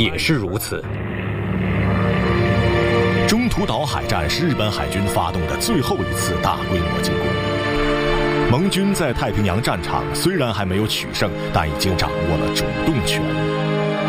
也是如此。 中途岛海战是日本海军发动的最后一次大规模进攻。盟军在太平洋战场虽然还没有取胜，但已经掌握了主动权。